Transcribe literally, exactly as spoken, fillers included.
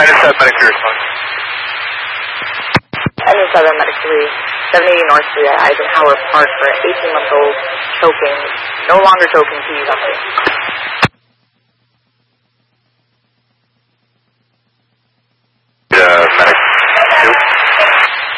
N S seven Medic three response. N S seven Medic three, seven eighty North Street at Eisenhower Park for an eighteen-month-old choking, no longer choking, please update.